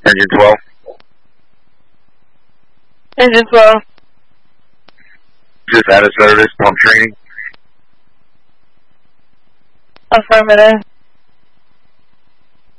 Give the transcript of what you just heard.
Engine 12. Engine 12. Just out of service, pump training. Affirmative.